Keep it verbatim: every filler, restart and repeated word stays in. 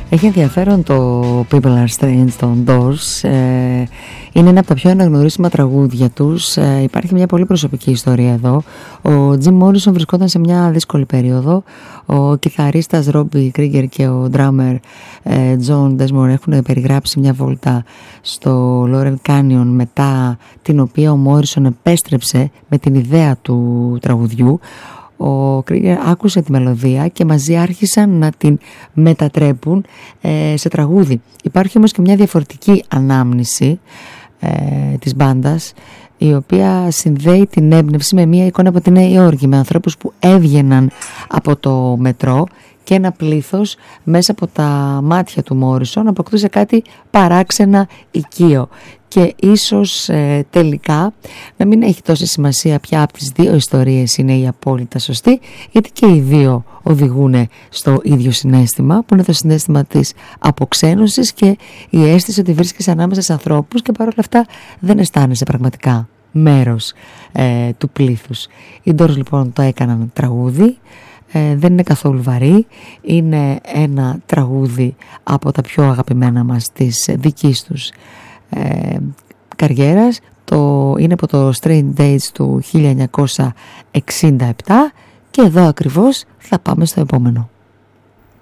Έχει ενδιαφέρον το People Are Strange των Doors. ε, Είναι ένα από τα πιο αναγνωρίσιμα τραγούδια τους. ε, Υπάρχει μια πολύ προσωπική ιστορία εδώ. Ο Jim Morrison βρισκόταν σε μια δύσκολη περίοδο. Ο κιθαρίστας Robbie Krieger και ο drummer ε, John Densmore έχουν περιγράψει μια βόλτα στο Laurel Canyon, μετά την οποία ο Morrison επέστρεψε με την ιδέα του τραγουδιού. Ο Krieger άκουσε τη μελωδία και μαζί άρχισαν να την μετατρέπουν ε, σε τραγούδι. Υπάρχει όμως και μια διαφορετική ανάμνηση ε, της μπάντας, η οποία συνδέει την έμπνευση με μια εικόνα από τη Νέα Υόρκη, με ανθρώπους που έβγαιναν από το μετρό και ένα πλήθος μέσα από τα μάτια του Μόρισον αποκτούσε κάτι παράξενα οικείο. Και ίσως ε, τελικά να μην έχει τόση σημασία ποια από τις δύο ιστορίες είναι η απόλυτα σωστή, γιατί και οι δύο οδηγούν στο ίδιο συναίσθημα, που είναι το συναίσθημα της αποξένωσης και η αίσθηση ότι βρίσκεσαι ανάμεσα σε ανθρώπους και παρόλα αυτά δεν αισθάνεσαι πραγματικά μέρος ε, του πλήθους. Οι Doors λοιπόν το έκαναν τραγούδι. Ε, δεν είναι καθόλου βαρύ, είναι ένα τραγούδι από τα πιο αγαπημένα μας της δικής τους ε, καριέρας. Το, είναι από το Strange Days του χίλια εννιακόσια εξήντα επτά και εδώ ακριβώς θα πάμε στο επόμενο.